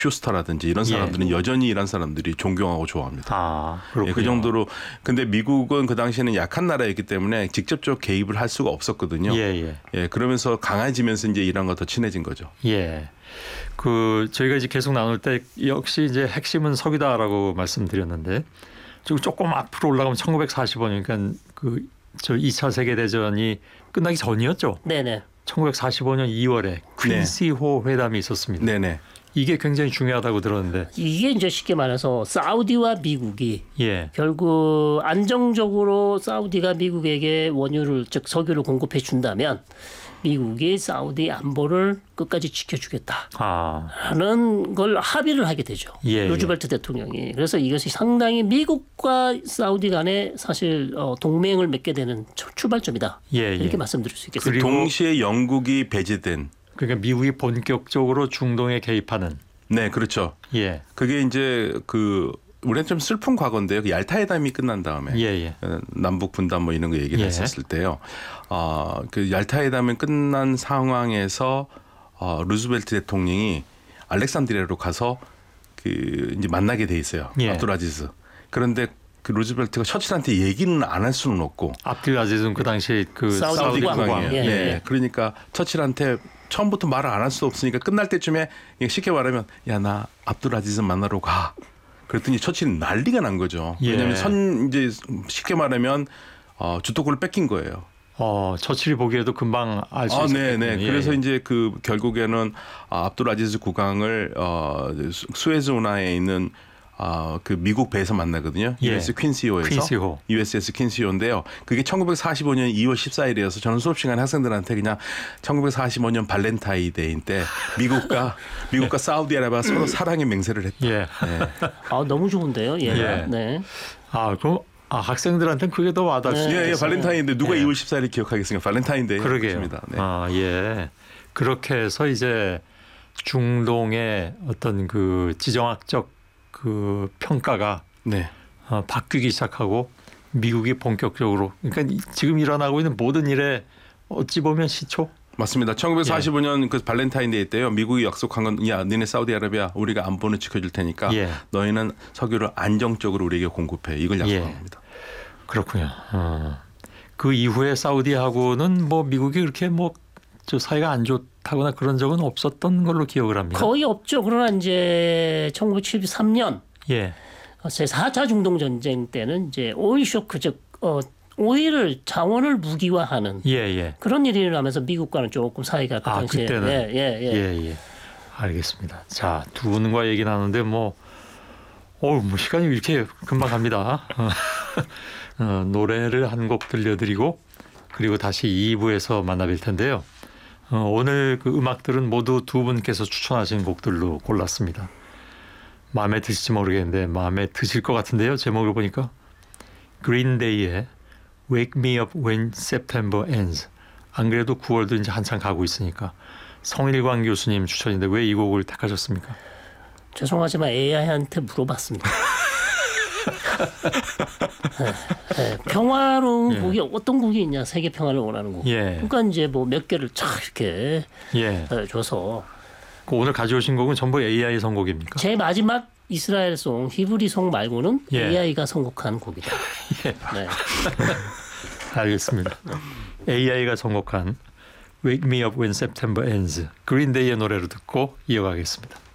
슈스터라든지 이런 사람들은 여전히 이란 사람들이 존경하고 좋아합니다. 아, 그렇군요. 예, 그 정도로. 근데 미국은 그 당시에는 약한 나라였기 때문에 직접적 개입을 할 수가 없었거든요. 예, 그러면서 강해지면서 이제 이란과 더 친해진 거죠. 예. 그 저희가 이제 계속 나눌 때 역시 이제 핵심은 석유다라고 말씀드렸는데 조금 앞으로 올라가면 1945년 그러니까 저 2차 세계 대전이 끝나기 전이었죠. 네네. 1945년 2월에 퀸시호 회담이 있었습니다. 네네. 이게 굉장히 중요하다고 들었는데 이게 이제 쉽게 말해서 사우디와 미국이 결국 안정적으로 사우디가 미국에게 원유를 즉 석유를 공급해 준다면 미국이 사우디 안보를 끝까지 지켜주겠다라는 걸 합의를 하게 되죠. 루즈벨트 대통령이. 그래서 이것이 상당히 미국과 사우디 간에 사실 동맹을 맺게 되는 출발점이다. 이렇게 말씀드릴 수 있겠습니다. 동시에 영국이 배제된. 그러니까 미국이 본격적으로 중동에 개입하는. 네, 그렇죠. 그게 이제 우리는 좀 슬픈 과거인데요. 얄타 회담이 끝난 다음에 남북 분단 뭐 이런 거 얘기를 했었을 때요. 그 얄타 회담이 끝난 상황에서 루즈벨트 대통령이 알렉산드리아로 가서 이제 만나게 돼 있어요. 압둘아지즈. 그런데 그 루즈벨트가 처칠한테 얘기는 안 할 수는 없고. 압둘아지즈는 그 당시 사우디 국왕이에요. 그러니까 처칠한테 처음부터 말을 안 할 수 없으니까 끝날 때쯤에 쉽게 말하면 야, 나 압둘아지즈 만나러 가. 그랬더니 처칠이 난리가 난 거죠. 왜냐하면 이제 쉽게 말하면 주도권을 뺏긴 거예요. 처칠이 보기에도 금방 알 수 있었거든요. 네네. 그래서 이제 결국에는 압둘아지즈 국왕을 수에즈 운하에 있는 그 미국 배에서 만나거든요. USS 퀸시호에서. USS 퀸시호인데요. 그게 1945년 2월 14일이어서 저는 수업 시간에 학생들한테 그냥 1945년 발렌타인데이 때 미국과 사우디아라비아가 서로 사랑의 맹세를 했다. 너무 좋은데요. 네. 그럼 학생들한테는 그게 더 와닿습니다. 발렌타인데이 누가 2월 14일을 기억하겠습니까? 발렌타인데이. 그러게요. 그렇게 해서 이제 중동의 어떤 그 지정학적 평가가 바뀌기 시작하고 미국이 본격적으로 그러니까 지금 일어나고 있는 모든 일에 어찌 보면 시초? 맞습니다. 1945년 그 발렌타인데이 때요. 미국이 약속한 건 야, 너네 사우디아라비아 우리가 안보는 지켜줄 테니까 너희는 석유를 안정적으로 우리에게 공급해. 이걸 약속한 겁니다. 그렇군요. 그 이후에 사우디하고는 뭐 미국이 그렇게 저 사이가 안 좋다거나 그런 적은 없었던 걸로 기억을 합니다. 거의 없죠. 그러나 이제 1973년 제4차 중동 전쟁 때는 이제 오일 쇼크 즉 오일을 자원을 무기화하는 그런 일이 일어나면서 미국과는 조금 사이가 그 당시에 그때는 알겠습니다. 자, 두 분과 얘기 나누는데 시간이 이렇게 금방 갑니다. 노래를 한 곡 들려드리고 그리고 다시 2부에서 만나뵐 텐데요. 오늘 그 음악들은 모두 두 분께서 추천하신 곡들로 골랐습니다. 마음에 드실지 모르겠는데 마음에 드실 것 같은데요. 제목을 보니까 그린데이의 Wake Me Up When September Ends. 안 그래도 9월도 이제 한참 가고 있으니까 성일광 교수님 추천인데 왜 이 곡을 택하셨습니까? 죄송하지만 AI한테 물어봤습니다. 평화로운 곡이 어떤 곡이 있냐, 세계 평화를 원하는 곡. 그러니까 이제 몇 개를 쫙 이렇게 줘서. 오늘 가져오신 곡은 전부 AI 선곡입니까? 제 마지막 이스라엘송, 히브리송 말고는 AI가 선곡한 곡이다. 알겠습니다. AI가 선곡한 Wake Me Up When September Ends, 그린데이의 노래로 듣고 이어가겠습니다.